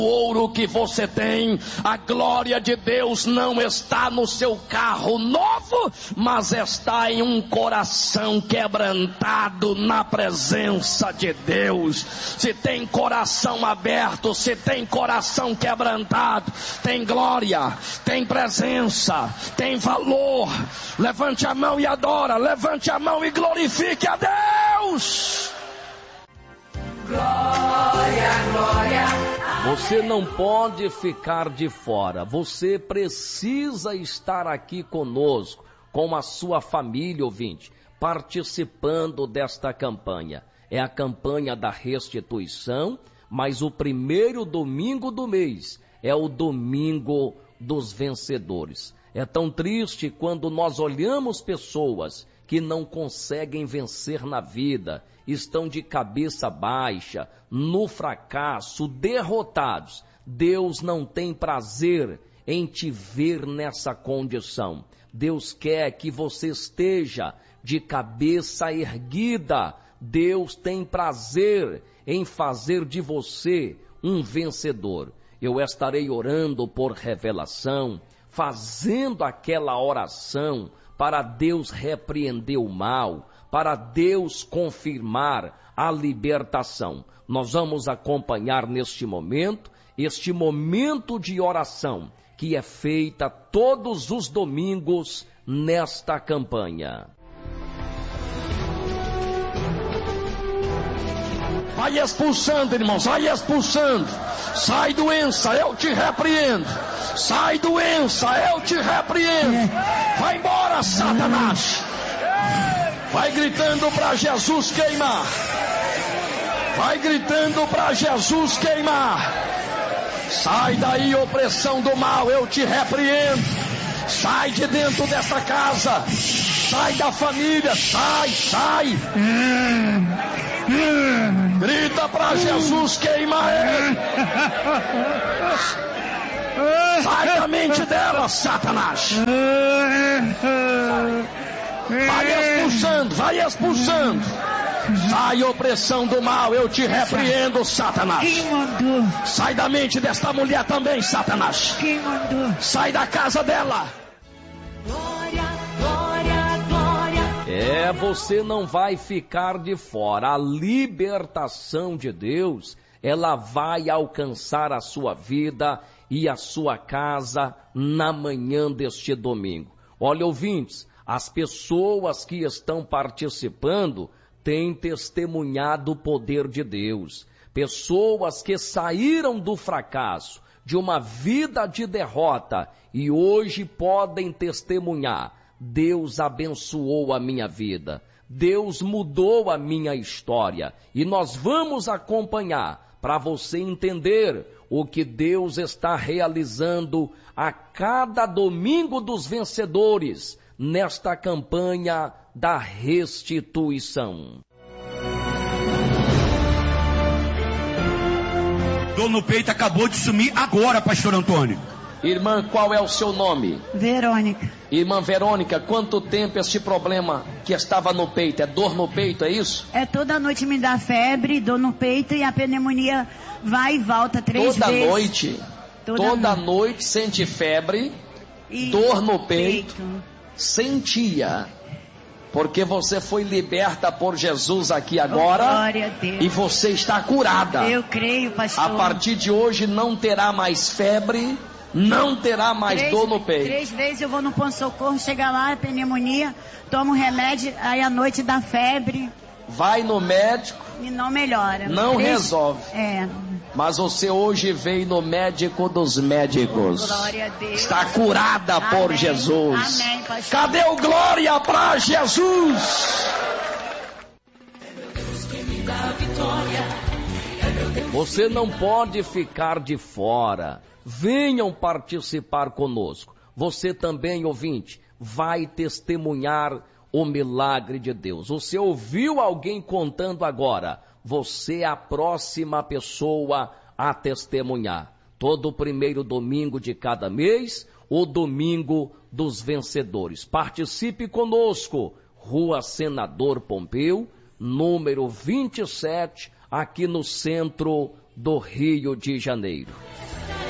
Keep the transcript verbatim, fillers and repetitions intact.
O ouro que você tem, a glória de Deus não está no seu carro novo, mas está em um coração quebrantado na presença de Deus. Se tem coração aberto, se tem coração quebrantado, tem glória, tem presença, tem valor. Levante a mão e adora, levante a mão e glorifique a Deus. Glória, glória. Você não pode ficar de fora, você precisa estar aqui conosco, com a sua família, ouvinte, participando desta campanha. É a campanha da restituição, mas o primeiro domingo do mês é o domingo dos vencedores. É tão triste quando nós olhamos pessoas que não conseguem vencer na vida, estão de cabeça baixa, no fracasso, derrotados. Deus não tem prazer em te ver nessa condição. Deus quer que você esteja de cabeça erguida. Deus tem prazer em fazer de você um vencedor. Eu estarei orando por revelação, fazendo aquela oração para Deus repreender o mal, para Deus confirmar a libertação. Nós vamos acompanhar neste momento, este momento de oração, que é feita todos os domingos nesta campanha. Vai expulsando, irmãos, vai expulsando. Sai doença, eu te repreendo. Sai doença, eu te repreendo. Vai embora, Satanás. Vai gritando para Jesus queimar. Vai gritando para Jesus queimar. Sai daí, opressão do mal, eu te repreendo. Sai de dentro dessa casa. Sai da família, sai, sai. Grita para Jesus queimar ele. Sai da mente dela, Satanás. Vai expulsando, vai expulsando. Sai, opressão do mal, eu te repreendo, Satanás. Quem mandou? Sai da mente desta mulher também, Satanás. Quem mandou? Sai da casa dela. Glória, glória, glória. É, você não vai ficar de fora. A libertação de Deus, ela vai alcançar a sua vida e a sua casa na manhã deste domingo. Olha, ouvintes, as pessoas que estão participando têm testemunhado o poder de Deus. Pessoas que saíram do fracasso, de uma vida de derrota, e hoje podem testemunhar: Deus abençoou a minha vida, Deus mudou a minha história. E nós vamos acompanhar para você entender o que Deus está realizando a cada domingo dos vencedores nesta campanha da restituição. Dor no peito acabou de sumir agora, pastor Antônio. Irmã, qual é o seu nome? Verônica. Irmã Verônica, quanto tempo este problema que estava no peito? É dor no peito, é isso? É, toda noite me dá febre, dor no peito e a pneumonia vai e volta três Toda vezes. noite? Toda, Toda noite. noite sente febre, E dor no peito. peito. Sentia, porque você foi liberta por Jesus aqui agora, Glória a Deus. e você está curada. Eu creio, pastor. A partir de hoje não terá mais febre, não terá mais três, dor no peito. Três vezes eu vou no ponto-socorro, chega lá, pneumonia, tomo remédio, aí à noite dá febre. Vai no médico, E não melhora. não três, resolve. É. Mas você hoje veio no médico dos médicos. Glória a Deus. Está curada Amém. por Jesus. Amém, pastor. Cadê o glória para Jesus? Você não pode ficar de fora. Venham participar conosco. Você também, ouvinte, vai testemunhar o milagre de Deus. Você ouviu alguém contando agora? Você é a próxima pessoa a testemunhar. Todo primeiro domingo de cada mês, o domingo dos vencedores. Participe conosco. Rua Senador Pompeu, número vinte e sete, aqui no centro do Rio de Janeiro.